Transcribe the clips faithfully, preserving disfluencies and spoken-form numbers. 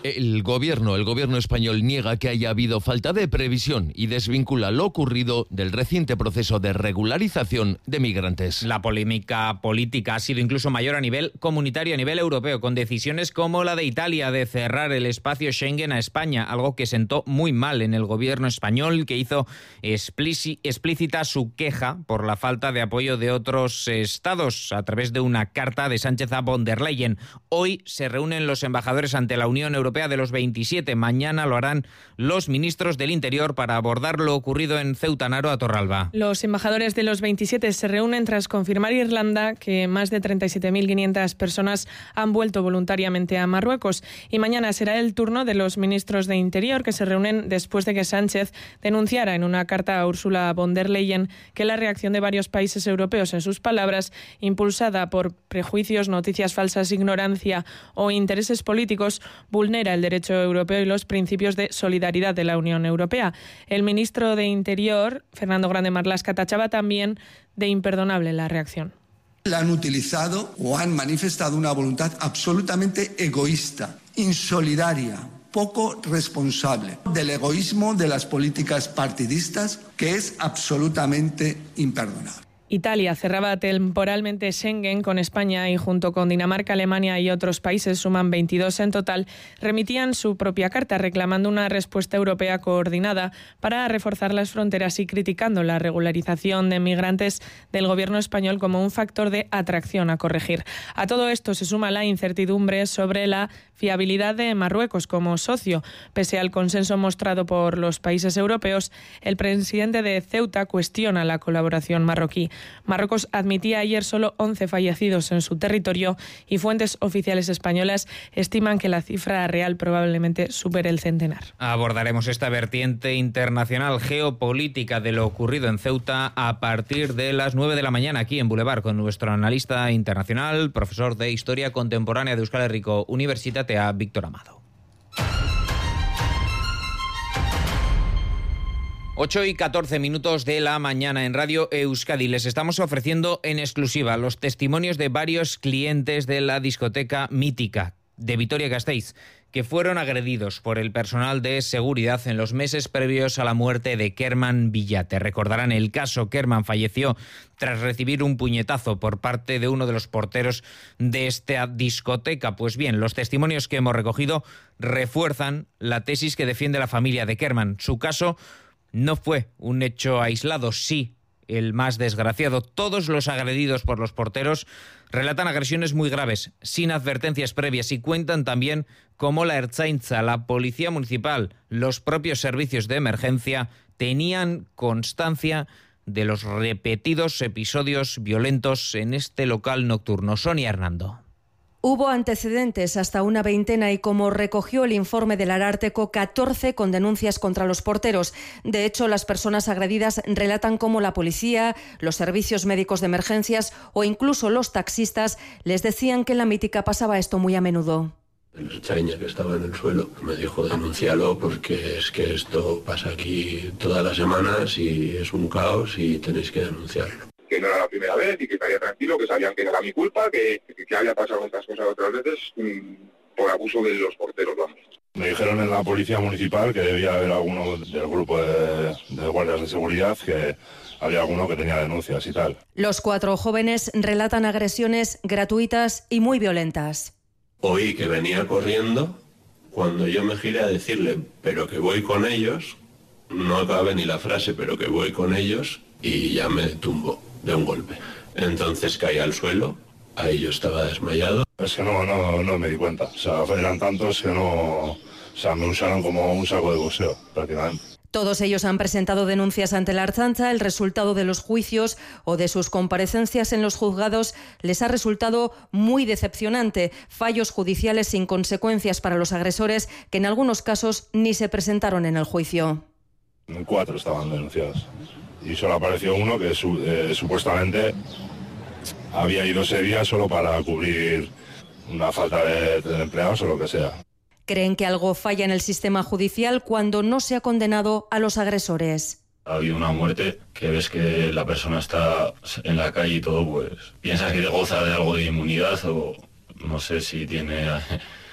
El gobierno, el gobierno español niega que haya habido falta de previsión y desvincula lo ocurrido del reciente proceso de regularización de migrantes. La polémica política ha sido incluso mayor a nivel comunitario, a nivel europeo, con decisiones como la de Italia de cerrar el espacio Schengen a España, algo que sentó muy mal en el gobierno español, que hizo explícita su queja por la falta de apoyo de otros estados a través de una carta de Sánchez a von der Leyen. Hoy se reúnen los embajadores ante la Unión Europea de los veintisiete. Mañana lo harán los ministros del Interior para abordar lo ocurrido en Ceuta. Naro Torralba. Los embajadores de los veintisiete se reúnen tras confirmar Irlanda que más de treinta y siete mil quinientas personas han vuelto voluntariamente a Marruecos. Y mañana será el turno de los ministros de Interior, que se reúnen después de que Sánchez denunciara en una carta a Ursula von der Leyen que la reacción de varios países europeos, en sus palabras, impulsada por prejuicios, noticias falsas, ignorancia o intereses políticos, vulnera el derecho europeo y los principios de solidaridad de la Unión Europea. El ministro de Interior, Fernando Grande Marlaska, tachaba también de imperdonable la reacción. Han utilizado o han manifestado una voluntad absolutamente egoísta, insolidaria, poco responsable, del egoísmo de las políticas partidistas, que es absolutamente imperdonable. Italia cerraba temporalmente Schengen con España y junto con Dinamarca, Alemania y otros países, suman veintidós en total, remitían su propia carta reclamando una respuesta europea coordinada para reforzar las fronteras y criticando la regularización de migrantes del gobierno español como un factor de atracción a corregir. A todo esto se suma la incertidumbre sobre la fiabilidad de Marruecos como socio. Pese al consenso mostrado por los países europeos, el presidente de Ceuta cuestiona la colaboración marroquí. Marruecos admitía ayer solo once fallecidos en su territorio y fuentes oficiales españolas estiman que la cifra real probablemente supere el centenar. Abordaremos esta vertiente internacional geopolítica de lo ocurrido en Ceuta a partir de las nueve de la mañana aquí en Boulevard con nuestro analista internacional, profesor de Historia Contemporánea de Euskal Herriko Unibertsitatea, Víctor Amado. ocho y catorce minutos de la mañana en Radio Euskadi. Les estamos ofreciendo en exclusiva los testimonios de varios clientes de la discoteca mítica de Vitoria-Gasteiz que fueron agredidos por el personal de seguridad en los meses previos a la muerte de Kerman Villate. Recordarán el caso. Kerman falleció tras recibir un puñetazo por parte de uno de los porteros de esta discoteca. Pues bien, los testimonios que hemos recogido refuerzan la tesis que defiende la familia de Kerman. Su caso no fue un hecho aislado, sí, el más desgraciado. Todos los agredidos por los porteros relatan agresiones muy graves, sin advertencias previas, y cuentan también cómo la Ertzaintza, la Policía Municipal, los propios servicios de emergencia tenían constancia de los repetidos episodios violentos en este local nocturno. Sonia Hernando. Hubo antecedentes, hasta una veintena, y como recogió el informe del Ararteko, catorce con denuncias contra los porteros. De hecho, las personas agredidas relatan cómo la policía, los servicios médicos de emergencias o incluso los taxistas les decían que en la mítica pasaba esto muy a menudo. El chaña que estaba en el suelo me dijo: denúncialo porque es que esto pasa aquí todas las semanas y es un caos y tenéis que denunciarlo. Que no era la primera vez y que estaría tranquilo, que sabían que no era mi culpa, que, que había pasado estas cosas otras veces mmm, por abuso de los porteros, vamos. Me dijeron en la policía municipal que debía haber alguno del grupo de, de guardias de seguridad, que había alguno que tenía denuncias y tal. Los cuatro jóvenes relatan agresiones gratuitas y muy violentas. Oí que venía corriendo, cuando yo me giré a decirle, pero que voy con ellos, no acabé ni la frase, pero que voy con ellos, y ya me tumbó de un golpe. Entonces caí al suelo, ahí yo estaba desmayado. Es que no, no, no me di cuenta, o sea, eran tantos que no, o sea, me usaron como un saco de boxeo, prácticamente. Todos ellos han presentado denuncias ante la Ertzaintza. El resultado de los juicios o de sus comparecencias en los juzgados les ha resultado muy decepcionante. Fallos judiciales sin consecuencias para los agresores que en algunos casos ni se presentaron en el juicio. Cuatro estaban denunciados y solo apareció uno que su, eh, supuestamente había ido ese día solo para cubrir una falta de, de empleados o lo que sea. Creen que algo falla en el sistema judicial cuando no se ha condenado a los agresores. Ha habido una muerte que ves que la persona está en la calle y todo, pues piensas que goza de algo de inmunidad o no sé si tiene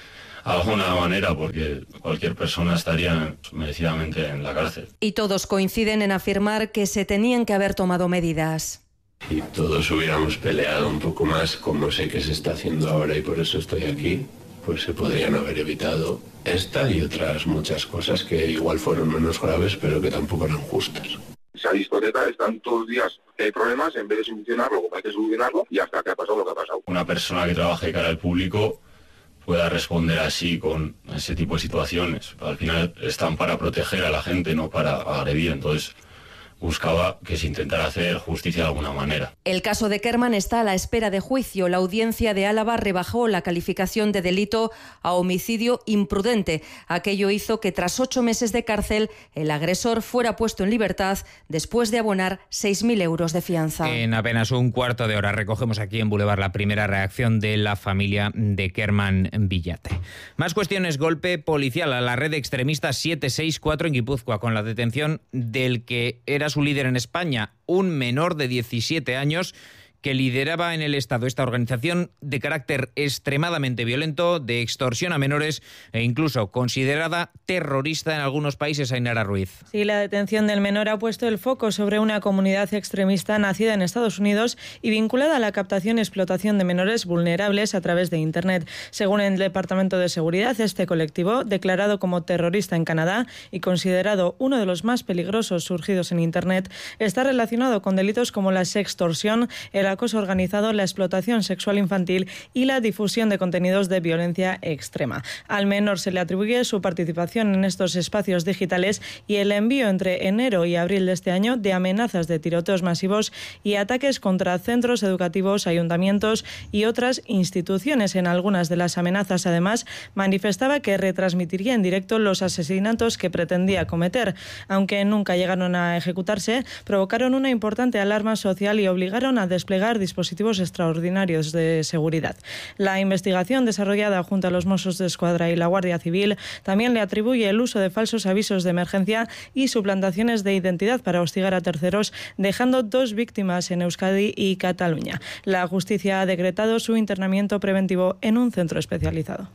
alguna manera, porque cualquier persona estaría merecidamente en la cárcel. Y todos coinciden en afirmar que se tenían que haber tomado medidas. Y todos hubiéramos peleado un poco más, como sé que se está haciendo ahora y por eso estoy aquí, pues se podrían haber evitado esta y otras muchas cosas que igual fueron menos graves, pero que tampoco eran justas. Esa discoteca están todos los días que hay problemas, en vez de solucionarlo, como hay que solucionarlo, y hasta que ha pasado lo que ha pasado. Una persona que trabaje de cara al público pueda responder así con ese tipo de situaciones. Al final están para proteger a la gente, no para agredir, entonces buscaba que se intentara hacer justicia de alguna manera. El caso de Kerman está a la espera de juicio. La audiencia de Álava rebajó la calificación de delito a homicidio imprudente. Aquello hizo que tras ocho meses de cárcel el agresor fuera puesto en libertad después de abonar seis mil euros de fianza. En apenas un cuarto de hora recogemos aquí en Boulevard la primera reacción de la familia de Kerman Villate. Más cuestiones. Golpe policial a la red extremista siete seis cuatro en Guipúzcoa con la detención del que era su líder en España, un menor de diecisiete años que lideraba en el Estado esta organización de carácter extremadamente violento, de extorsión a menores e incluso considerada terrorista en algunos países. Ainara Ruiz. Sí, la detención del menor ha puesto el foco sobre una comunidad extremista nacida en Estados Unidos y vinculada a la captación y explotación de menores vulnerables a través de Internet. Según el Departamento de Seguridad, este colectivo, declarado como terrorista en Canadá y considerado uno de los más peligrosos surgidos en Internet, está relacionado con delitos como la sextorsión, el acoso organizado, la explotación sexual infantil y la difusión de contenidos de violencia extrema. Al menor se le atribuye su participación en estos espacios digitales y el envío entre enero y abril de este año de amenazas de tiroteos masivos y ataques contra centros educativos, ayuntamientos y otras instituciones. En algunas de las amenazas, además, manifestaba que retransmitiría en directo los asesinatos que pretendía cometer. Aunque nunca llegaron a ejecutarse, provocaron una importante alarma social y obligaron a desplegar dispositivos extraordinarios de seguridad. La investigación desarrollada junto a los Mossos de Escuadra y la Guardia Civil también le atribuye el uso de falsos avisos de emergencia y suplantaciones de identidad para hostigar a terceros, dejando dos víctimas en Euskadi y Cataluña. La justicia ha decretado su internamiento preventivo en un centro especializado.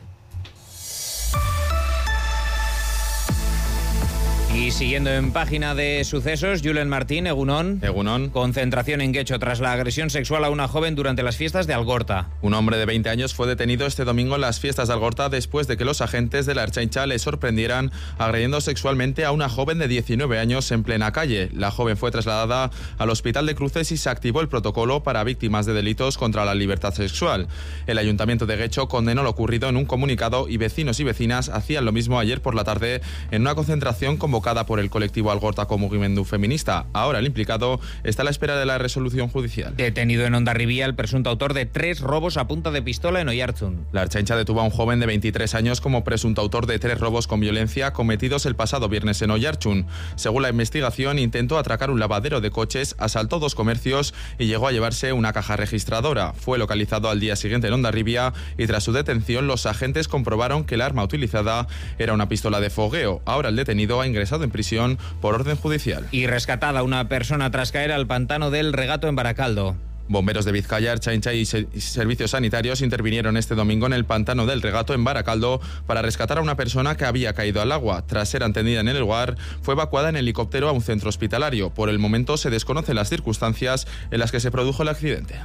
Y siguiendo en página de sucesos, Julen Martín, Egunon. Egunon. Concentración en Guecho tras la agresión sexual a una joven durante las fiestas de Algorta. Un hombre de veinte años fue detenido este domingo en las fiestas de Algorta después de que los agentes de la Ertzaintza le sorprendieran agrediendo sexualmente a una joven de diecinueve años en plena calle. La joven fue trasladada al Hospital de Cruces y se activó el protocolo para víctimas de delitos contra la libertad sexual. El Ayuntamiento de Guecho condenó lo ocurrido en un comunicado y vecinos y vecinas hacían lo mismo ayer por la tarde en una concentración convocada por el colectivo Algorta como Mugimendu Feminista. Ahora el implicado está a la espera de la resolución judicial. Detenido en Hondarribía el presunto autor de tres robos a punta de pistola en Oiartzun. La Ertzaintza detuvo a un joven de veintitrés años como presunto autor de tres robos con violencia cometidos el pasado viernes en Oiartzun. Según la investigación, intentó atracar un lavadero de coches, asaltó dos comercios y llegó a llevarse una caja registradora. Fue localizado al día siguiente en Hondarribía y tras su detención los agentes comprobaron que el arma utilizada era una pistola de fogueo. Ahora el detenido ha ingresado en prisión por orden judicial. Y rescatada una persona tras caer al pantano del Regato en Baracaldo. Bomberos de Vizcaya, Ertzaintza y servicios sanitarios intervinieron este domingo en el pantano del Regato en Baracaldo para rescatar a una persona que había caído al agua. Tras ser atendida en el lugar, fue evacuada en helicóptero a un centro hospitalario. Por el momento se desconocen las circunstancias en las que se produjo el accidente.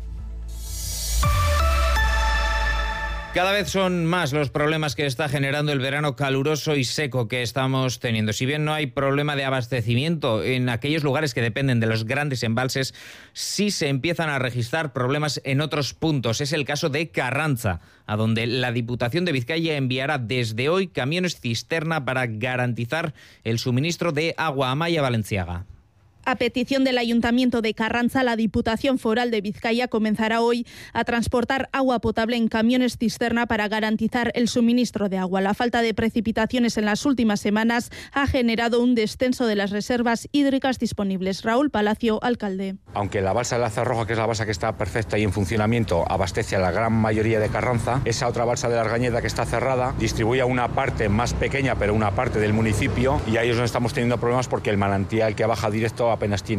Cada vez son más los problemas que está generando el verano caluroso y seco que estamos teniendo. Si bien no hay problema de abastecimiento en aquellos lugares que dependen de los grandes embalses, sí se empiezan a registrar problemas en otros puntos. Es el caso de Carranza, a donde la Diputación de Vizcaya enviará desde hoy camiones cisterna para garantizar el suministro de agua a Amaya Valenciaga. A petición del Ayuntamiento de Carranza, la Diputación Foral de Vizcaya comenzará hoy a transportar agua potable en camiones cisterna para garantizar el suministro de agua. La falta de precipitaciones en las últimas semanas ha generado un descenso de las reservas hídricas disponibles. Raúl Palacio, alcalde. Aunque la balsa de la Zarroja, que es la balsa que está perfecta y en funcionamiento, abastece a la gran mayoría de Carranza, esa otra balsa de la Argañeda que está cerrada distribuye a una parte más pequeña, pero una parte del municipio, y ahí es donde estamos teniendo problemas porque el manantial que baja directo apenas tiene agua.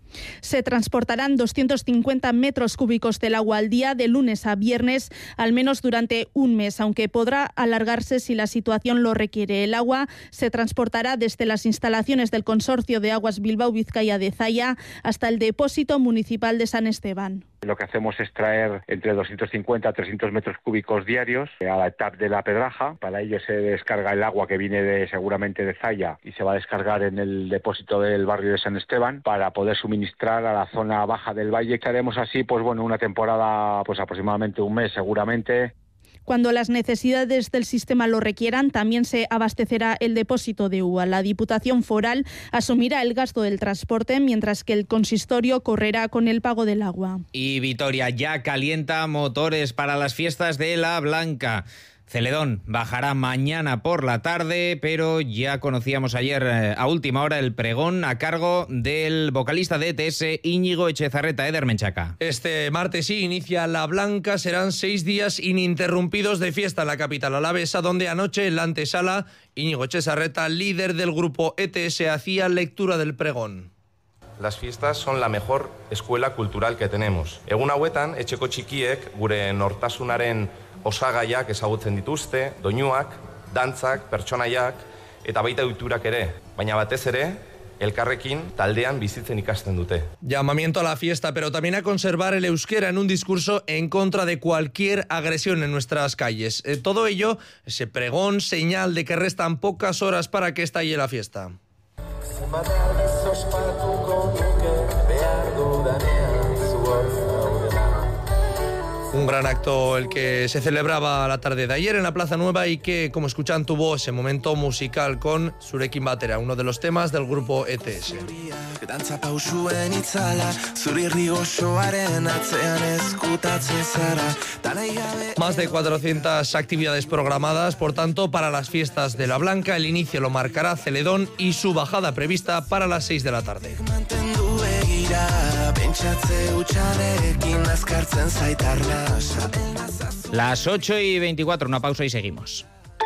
Se transportarán doscientos cincuenta metros cúbicos del agua al día de lunes a viernes, al menos durante un mes, aunque podrá alargarse si la situación lo requiere. El agua se transportará desde las instalaciones del Consorcio de Aguas Bilbao Vizcaya de Zaya hasta el depósito municipal de San Esteban. Lo que hacemos es traer entre doscientos cincuenta a trescientos metros cúbicos diarios a la etapa de la Pedraja. Para ello se descarga el agua que viene de, seguramente de Zaya y se va a descargar en el depósito del barrio de San Esteban para poder suministrar a la zona baja del valle. Que haremos así, pues bueno, una temporada, pues aproximadamente un mes seguramente. Cuando las necesidades del sistema lo requieran, también se abastecerá el depósito de U A. La Diputación Foral asumirá el gasto del transporte, mientras que el consistorio correrá con el pago del agua. Y Vitoria ya calienta motores para las fiestas de La Blanca. Celedón bajará mañana por la tarde, pero ya conocíamos ayer eh, a última hora el pregón a cargo del vocalista de E T S, Íñigo Echezarreta. Eder Menchaca. Este martes sí inicia La Blanca, serán seis días ininterrumpidos de fiesta en la capital alavesa, donde anoche en la antesala Íñigo Echezarreta, líder del grupo E T S, hacía lectura del pregón. Las fiestas son la mejor escuela cultural que tenemos. Egun hauetan, etxeko txikiek gure nortasunaren osagaiak ezagutzen dituzte, doinuak, dantzak, pertsonaiak eta baita ohiturak ere, baina batez ere elkarrekin taldean bizitzen ikasten dute. Llamamiento a la fiesta, pero también a conservar el euskera en un discurso en contra de cualquier agresión en nuestras calles. Eh, todo ello, ese pregón, señal de que restan pocas horas para que estalle la fiesta. Un gran acto el que se celebraba la tarde de ayer en la Plaza Nueva y que, como escuchan, tuvo ese momento musical con Zurekin Batera, uno de los temas del grupo E T S. Más de cuatrocientas actividades programadas, por tanto, para las fiestas de La Blanca. El inicio lo marcará Celedón y su bajada prevista para las seis de la tarde. Las ocho y veinticuatro, una pausa y seguimos.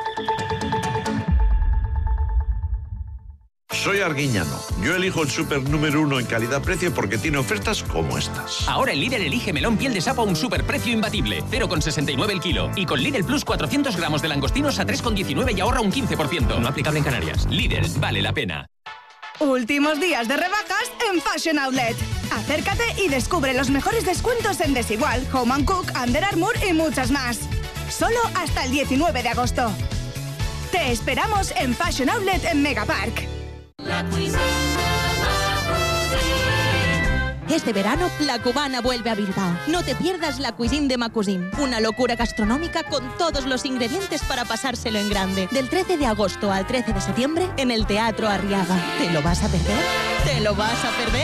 Soy Arguiñano. Yo elijo el súper número uno en calidad-precio porque tiene ofertas como estas. Ahora el Lidl elige melón piel de sapo a un superprecio imbatible. cero coma sesenta y nueve el kilo. Y con Lidl Plus cuatrocientos gramos de langostinos a tres coma diecinueve y ahorra un quince por ciento. No aplicable en Canarias. Lidl, vale la pena. Últimos días de rebajas en Fashion Outlet. Acércate y descubre los mejores descuentos en Desigual, Home and Cook, Under Armour y muchas más. Solo hasta el diecinueve de agosto. Te esperamos en Fashion Outlet en Megapark. Este verano, La Cubana vuelve a Bilbao. No te pierdas la Cuisine de Macusim, una locura gastronómica con todos los ingredientes para pasárselo en grande. Del trece de agosto al trece de septiembre en el Teatro Arriaga. ¿Te lo vas a perder? ¿Te lo vas a perder?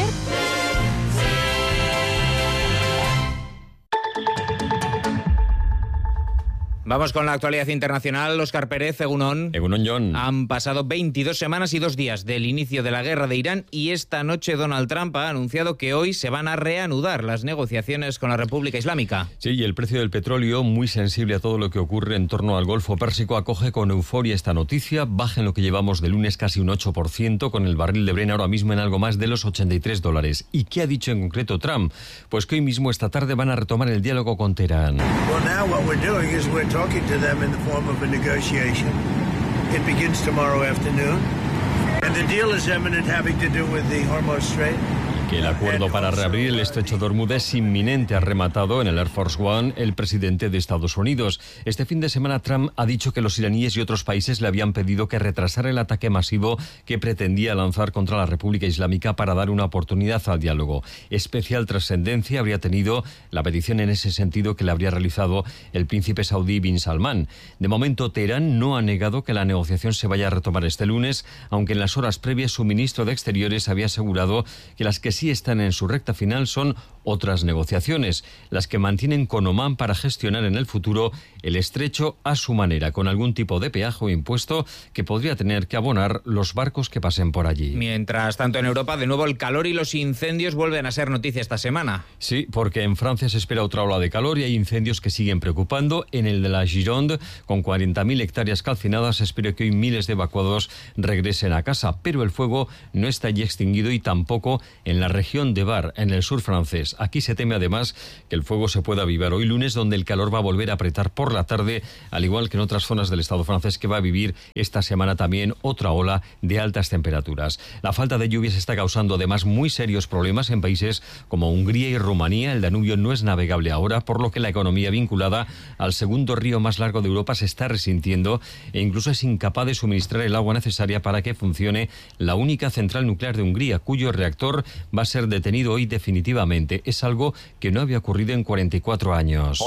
Vamos con la actualidad internacional. Óscar Pérez, Egunon. Egunon, John. Han pasado veintidós semanas y dos días del inicio de la guerra de Irán y esta noche Donald Trump ha anunciado que hoy se van a reanudar las negociaciones con la República Islámica. Sí, y el precio del petróleo, muy sensible a todo lo que ocurre en torno al Golfo Pérsico, acoge con euforia esta noticia. Baja en lo que llevamos de lunes casi un ocho por ciento, con el barril de Brent ahora mismo en algo más de los ochenta y tres dólares. ¿Y qué ha dicho en concreto Trump? Pues que hoy mismo, esta tarde, van a retomar el diálogo con Teherán. Well, now what we're doing is we're talking to them in the form of a negotiation. It begins tomorrow afternoon, and the deal is imminent, having to do with the Hormuz Strait. Que el acuerdo para reabrir el estrecho de Hormuz es inminente, ha rematado en el Air Force One el presidente de Estados Unidos. Este fin de semana Trump ha dicho que los iraníes y otros países le habían pedido que retrasara el ataque masivo que pretendía lanzar contra la República Islámica para dar una oportunidad al diálogo. Especial trascendencia habría tenido la petición en ese sentido que le habría realizado el príncipe saudí Bin Salman. De momento, Teherán no ha negado que la negociación se vaya a retomar este lunes, aunque en las horas previas su ministro de Exteriores había asegurado que las que sí están en su recta final son otras negociaciones, las que mantienen con Omán para gestionar en el futuro el estrecho a su manera, con algún tipo de peaje o impuesto que podría tener que abonar los barcos que pasen por allí. Mientras tanto, en Europa, de nuevo el calor y los incendios vuelven a ser noticia esta semana. Sí, porque en Francia se espera otra ola de calor y hay incendios que siguen preocupando. En el de la Gironde, con cuarenta mil hectáreas calcinadas, se espera que hoy miles de evacuados regresen a casa, pero el fuego no está allí extinguido y tampoco en la la región de Var, en el sur francés. Aquí se teme además que el fuego se pueda avivar hoy lunes, donde el calor va a volver a apretar por la tarde, al igual que en otras zonas del Estado francés, que va a vivir esta semana también otra ola de altas temperaturas. La falta de lluvias está causando además muy serios problemas en países como Hungría y Rumanía. El Danubio no es navegable ahora, por lo que la economía vinculada al segundo río más largo de Europa se está resintiendo e incluso es incapaz de suministrar el agua necesaria para que funcione la única central nuclear de Hungría, cuyo reactor va a ser detenido hoy definitivamente. Es algo que no había ocurrido en cuarenta y cuatro años.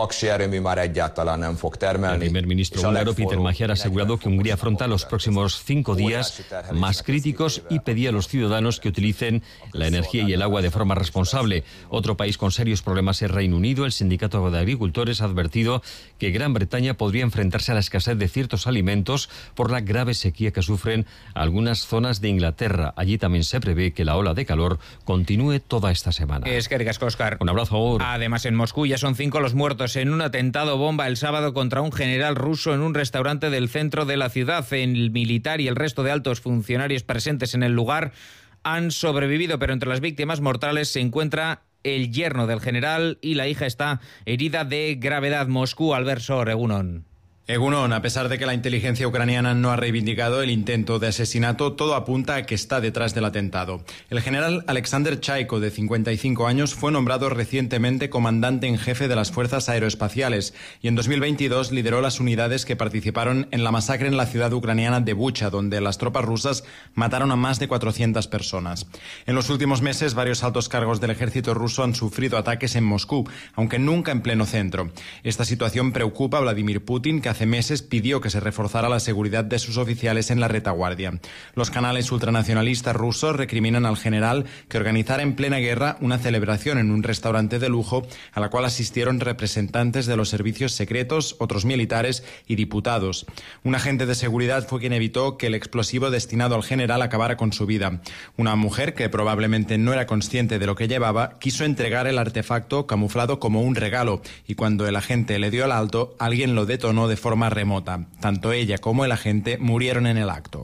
El primer ministro húngaro, Peter Magyar, ha asegurado que Hungría afronta los próximos cinco días más críticos y pedía a los ciudadanos que utilicen la energía y el agua de forma responsable. Otro país con serios problemas es Reino Unido. El sindicato de agricultores ha advertido que Gran Bretaña podría enfrentarse a la escasez de ciertos alimentos por la grave sequía que sufren algunas zonas de Inglaterra. Allí también se prevé que la ola de calor continúe toda esta semana. Es que ricasco, Óscar. Un abrazo. Ahora. Además, en Moscú ya son cinco los muertos en un atentado bomba el sábado contra un general ruso en un restaurante del centro de la ciudad. El militar y el resto de altos funcionarios presentes en el lugar han sobrevivido, pero entre las víctimas mortales se encuentra el yerno del general y la hija está herida de gravedad. Moscú, Albert Sor, Egunon. Egunon, a pesar de que la inteligencia ucraniana no ha reivindicado el intento de asesinato, todo apunta a que está detrás del atentado. El general Alexander Chaiko, de cincuenta y cinco años, fue nombrado recientemente comandante en jefe de las fuerzas aeroespaciales y en dos mil veintidós lideró las unidades que participaron en la masacre en la ciudad ucraniana de Bucha, donde las tropas rusas mataron a más de cuatrocientas personas. En los últimos meses, varios altos cargos del ejército ruso han sufrido ataques en Moscú, aunque nunca en pleno centro. Esta situación preocupa a Vladimir Putin, que hace meses pidió que se reforzara la seguridad de sus oficiales en la retaguardia. Los canales ultranacionalistas rusos recriminan al general que organizara en plena guerra una celebración en un restaurante de lujo a la cual asistieron representantes de los servicios secretos, otros militares y diputados. Un agente de seguridad fue quien evitó que el explosivo destinado al general acabara con su vida. Una mujer, que probablemente no era consciente de lo que llevaba, quiso entregar el artefacto camuflado como un regalo y cuando el agente le dio el alto, alguien lo detonó de forma remota. Tanto ella como el agente murieron en el acto.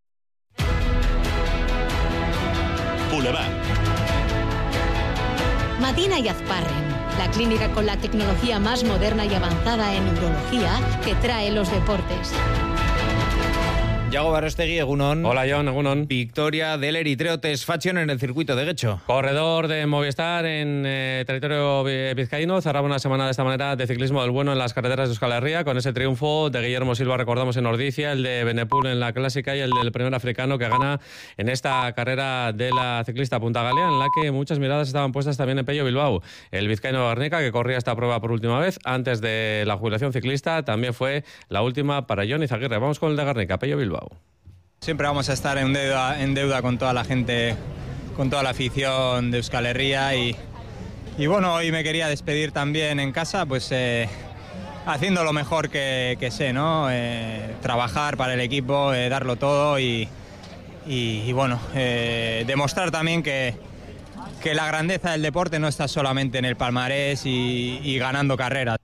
Boulevard. Madina y Azparren, la clínica con la tecnología más moderna y avanzada en neurología que trae los deportes. Yago Barrostegui, Egunon. Hola, John, Egunon. Victoria del Eritreo Tesfaction en el circuito de Guecho. Corredor de Movistar en eh, territorio vizcaíno. Cerraba una semana de esta manera de ciclismo del bueno en las carreteras de Euskal Herria, con ese triunfo de Guillermo Silva, recordamos, en Ordicia, el de Benepul en la clásica y el del primer africano que gana en esta carrera de la ciclista Punta Galea, en la que muchas miradas estaban puestas también en Pello Bilbao. El vizcaíno Garnica, que corría esta prueba por última vez antes de la jubilación ciclista, también fue la última para Jon Izaguirre. Vamos con el de Garnica, Pello Bilbao. Siempre vamos a estar en deuda, en deuda con toda la gente, con toda la afición de Euskal Herria y, y bueno, hoy me quería despedir también en casa, pues eh, haciendo lo mejor que, que sé, ¿no? Eh, trabajar para el equipo, eh, darlo todo y, y, y bueno, eh, demostrar también que, que la grandeza del deporte no está solamente en el palmarés y, y ganando carreras.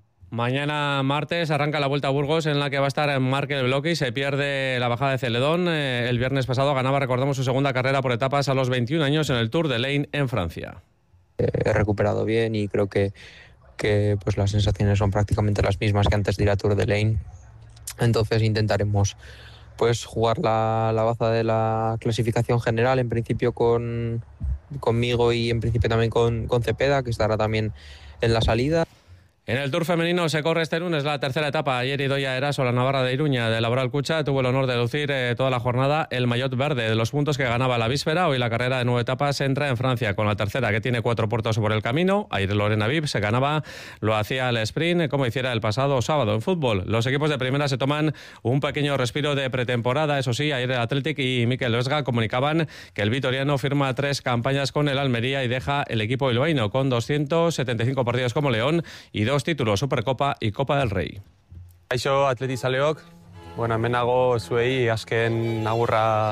Mañana martes arranca la Vuelta a Burgos, en la que va a estar Marc El Bloqui. Se pierde la bajada de Celedón. Eh, el viernes pasado ganaba, recordamos, su segunda carrera por etapas a los veintiún años en el Tour de Lane en Francia. He recuperado bien y creo que, que pues las sensaciones son prácticamente las mismas que antes de ir a Tour de Lane. Entonces intentaremos pues jugar la, la baza de la clasificación general, en principio con conmigo y en principio también con, con Cepeda, que estará también en la salida. En el Tour femenino se corre este lunes la tercera etapa. Ayer Idoia Eraso, la navarra de Iruña, de Laboral Cucha, tuvo el honor de lucir eh, toda la jornada el maillot verde de los puntos que ganaba la víspera. Hoy la carrera de nueve etapas entra en Francia con la tercera, que tiene cuatro puertos por el camino. Ayer Lorena Viv se ganaba, lo hacía el sprint como hiciera el pasado sábado. En fútbol, los equipos de primera se toman un pequeño respiro de pretemporada. Eso sí, ayer el Athletic y Mikel Vesga comunicaban que el vitoriano firma tres campañas con el Almería y deja el equipo bilbaíno con doscientos setenta y cinco partidos como León y dos títulos, Supercopa y Copa del Rey. Kaixo Atleti zaleok, bueno, hemen nago zuei azken agurra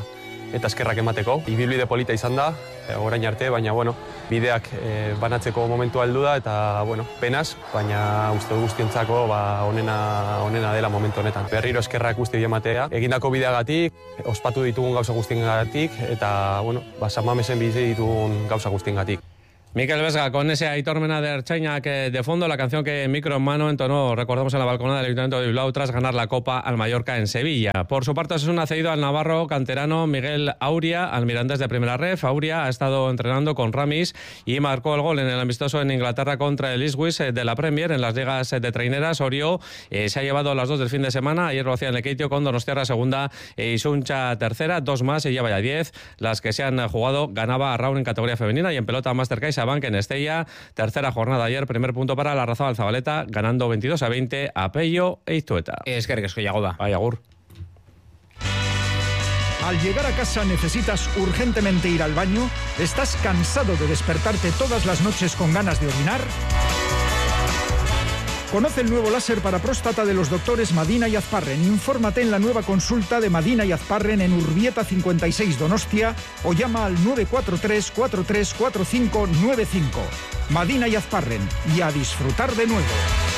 eta eskerrak emateko. Ibilbide polita izan da, orain arte, baina bueno, bideak e, banatzeko momentua heldu da eta bueno, penaz, baina uste du guztiontzako ba, onena, onena dela momentu honetan. Berriro eskerrak guzti ematea, egindako bideagatik, ospatu ditugun gauza guztiengatik eta bueno, ba, San Mamesen bizi ditugun gauza guztiengatik. Miquel Vesga, con ese Aitor Mena de Ertzaina que de fondo, la canción que Micro en Mano entonó, recordamos, en la balconada del Ayuntamiento de Bilbao tras ganar la Copa al Mallorca en Sevilla. Por su parte, Osasuna ha cedido al navarro canterano Miguel Auria, al Mirandés de Primera Ref. Auria ha estado entrenando con Ramis y marcó el gol en el amistoso en Inglaterra contra el Ipswich de la Premier en las ligas de traineras. Orio eh, se ha llevado las dos del fin de semana. Ayer lo hacía en Lekeitio con Donostiarra segunda e Isuncha tercera. Dos más y lleva ya diez. Las que se han jugado, ganaba a Raúl en categoría femenina y en pelota Master CaixaBank en Estella. Tercera jornada ayer, primer punto para la Razabal Zabaleta, ganando veintidós a veinte a Pello e Iztueta. Es que es que Yagoba. Ay, agur. Al llegar a casa necesitas urgentemente ir al baño. ¿Estás cansado de despertarte todas las noches con ganas de orinar? Conoce el nuevo láser para próstata de los doctores Madina y Azparren. Infórmate en la nueva consulta de Madina y Azparren en Urbieta cincuenta y seis Donostia o llama al nueve cuatro tres, cuatro tres cuatro cinco nueve cinco. Madina y Azparren, y a disfrutar de nuevo.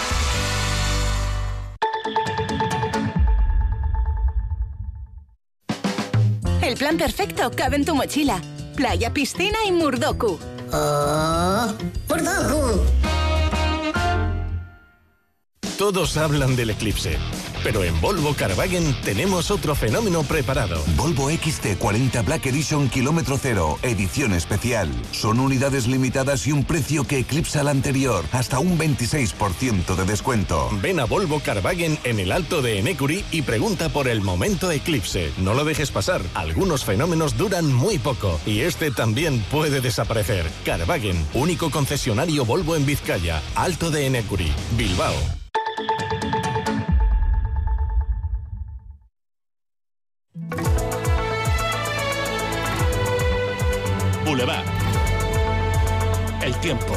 El plan perfecto cabe en tu mochila. Playa, piscina y Murdoku. ¡Oh! ¡Murdoku! Todos hablan del eclipse, pero en Volvo Caravaggio tenemos otro fenómeno preparado. Volvo X C cuarenta Black Edition kilómetro cero, edición especial. Son unidades limitadas y un precio que eclipsa al anterior, hasta un veintiséis por ciento de descuento. Ven a Volvo Caravaggio en el Alto de Enecuri y pregunta por el momento eclipse. No lo dejes pasar, algunos fenómenos duran muy poco y este también puede desaparecer. Caravaggio, único concesionario Volvo en Vizcaya, Alto de Enecuri, Bilbao. Boulevard. El tiempo.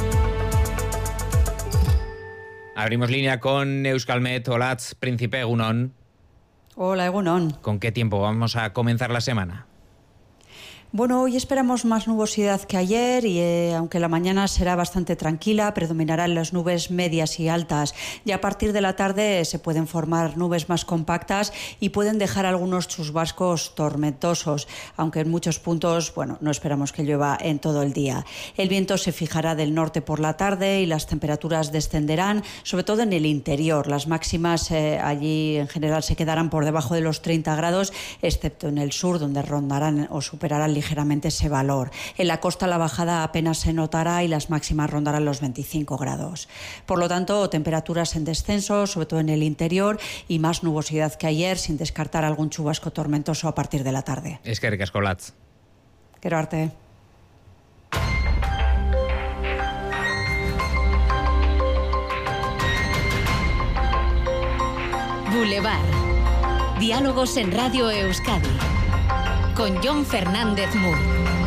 Abrimos línea con Euskalmet. Olatz, Príncipe, Egunon. Hola, Egunon. ¿Con qué tiempo vamos a comenzar la semana? Bueno, hoy esperamos más nubosidad que ayer y eh, aunque la mañana será bastante tranquila, predominarán las nubes medias y altas. Y a partir de la tarde se pueden formar nubes más compactas y pueden dejar algunos chubascos tormentosos, aunque en muchos puntos, bueno, no esperamos que llueva en todo el día. El viento se fijará del norte por la tarde y las temperaturas descenderán, sobre todo en el interior. Las máximas eh, allí en general se quedarán por debajo de los treinta grados, excepto en el sur, donde rondarán o superarán ligeramente ligeramente ese valor. En la costa la bajada apenas se notará y las máximas rondarán los veinticinco grados. Por lo tanto, temperaturas en descenso, sobre todo en el interior, y más nubosidad que ayer, sin descartar algún chubasco tormentoso a partir de la tarde. Es que ricasco, Olatz. Quiero arte. Boulevard. Diálogos en Radio Euskadi. Con Jon Fernández Mur.